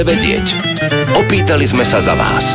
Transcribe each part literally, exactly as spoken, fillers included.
Vedieť. Opýtali sme sa za vás.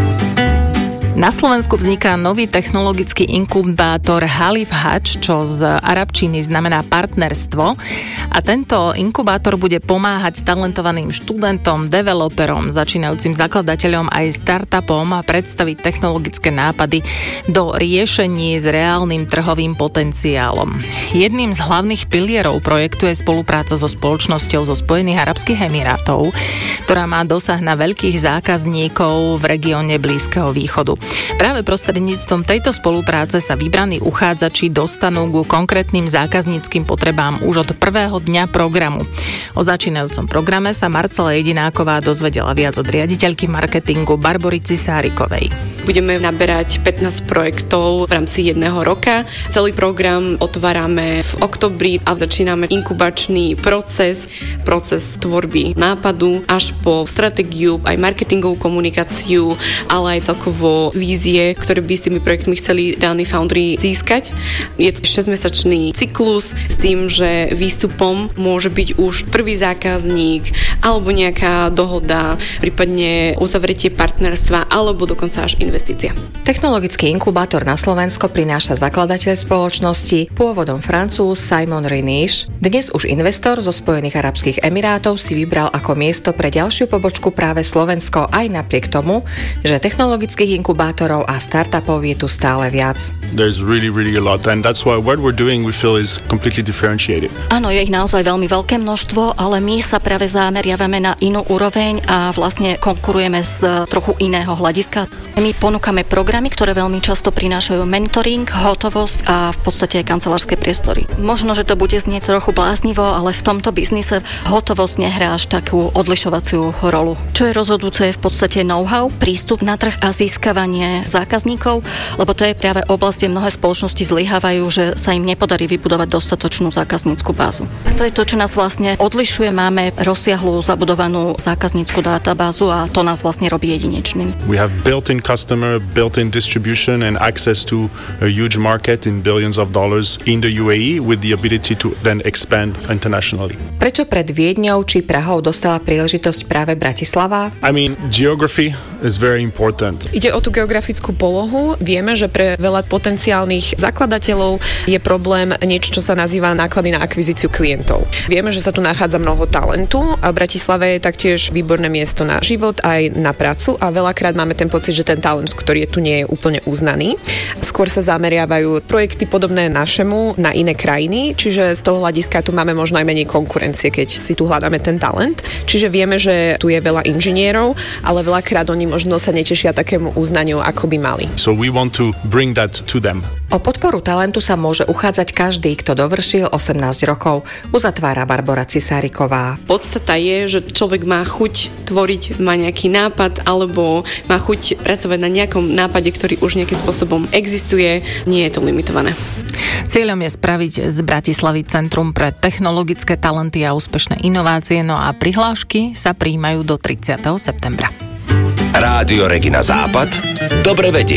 Na Slovensku vzniká nový technologický inkubátor Halif Hač, čo z arabčiny znamená partnerstvo. A tento inkubátor bude pomáhať talentovaným študentom, developerom, začínajúcim zakladateľom aj startupom predstaviť technologické nápady do riešení s reálnym trhovým potenciálom. Jedným z hlavných pilierov projektu je spolupráca so spoločnosťou zo Spojených arabských emirátov, ktorá má dosah na veľkých zákazníkov v regióne Blízkeho východu. Práve prostredníctvom tejto spolupráce sa vybraní uchádzači dostanú ku konkrétnym zákazníckym potrebám už od prvého dňa programu. O začínajúcom programe sa Marcela Jedináková dozvedela viac od riaditeľky marketingu Barbory Cisárikovej. Budeme naberať pätnásť projektov v rámci jedného roka. Celý program otvárame v októbri a začíname inkubačný proces, proces tvorby nápadu až po stratégiu, aj marketingovú komunikáciu, ale aj celkovo vízie, ktoré by s tými projektmi chceli daní foundry získať. Je to šesťmesačný cyklus s tým, že výstupom môže byť už prvý zákazník alebo nejaká dohoda, prípadne uzavretie partnerstva alebo dokonca až investícia. Technologický inkubátor na Slovensko prináša zakladateľ spoločnosti, pôvodom Francúz Simon Reniš. Dnes už investor zo Spojených arabských emirátov si vybral ako miesto pre ďalšiu pobočku práve Slovensko aj napriek tomu, že technologických inkubátorov a startupov je tu stále viac. There's really, really a lot, and that's why what we're doing we feel is completely differentiated. Áno, je ich naozaj veľmi veľké množstvo, ale my sa práve zameriavame na inú úroveň a vlastne konkurujeme z trochu iného hľadiska. My ponúkame programy, ktoré veľmi často prinášajú mentoring, hotovosť a v podstate aj kancelárske priestory. Možno, že to bude znieť trochu bláznivo, ale v tomto biznise hotovosť nehrá až takú odlišovaciu rolu. Čo je rozhodujúce, je v podstate know-how, prístup na trh a získavanie zákazníkov, lebo to je práve oblasť, kde mnohé spoločnosti zlyhávajú, že sa im nepodarí vybudovať dostatočnú zákaznícku bázu. A to je to, čo nás vlastne odlišuje. Máme rozsiahlu zabudovanú zákaznícku databázu a to nás vlastne robí jedinečným. We have built-in customer, built-in distribution and access to a huge market in billions of dollars in the U A E with the ability to then expand internationally. Prečo pred Viedňou či Prahou dostala príležitosť práve Bratislava? I mean, geography is very important. Ide o tú geografickú polohu. Vieme, že pre veľa potenciálnych zakladateľov je problém niečo, čo sa nazýva náklady na akvizíciu klientov. Vieme, že sa tu nachádza mnoho talentu a Bratislava je taktiež výborné miesto na život aj na prácu a veľakrát máme ten pocit, že ten talent, ktorý je tu, nie je úplne uznaný. Skôr sa zameriavajú projekty podobné našemu na iné krajiny, čiže z toho hľadiska tu máme možno aj menej konkurencie, keď si tu hľadáme ten talent. Čiže vieme, že tu je veľa inžinierov, ale veľakrát oni možno sa netešia takému uznaniu, ako by mali. So we want to bring that to them. O podporu talentu sa môže uchádzať každý, kto dovršil osemnásť rokov, uzatvára Barbora Cisáriková. Podstata je, že človek má chuť tvoriť, má nejaký nápad alebo má chuť pracovať na nejakom nápade, ktorý už nejakým spôsobom existuje, nie je to limitované. Cieľom je spraviť z Bratislavy centrum pre technologické talenty a úspešné inovácie, no a prihlášky sa prijímajú do tridsiateho septembra. Rádio Regina Západ. Dobre vedieť.